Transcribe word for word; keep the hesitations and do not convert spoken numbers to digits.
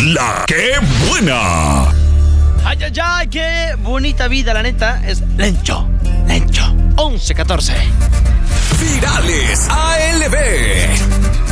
La que buena. Ay, ay, ay, qué bonita vida, la neta. Es Lencho, Lencho. once catorce. Virales A L B.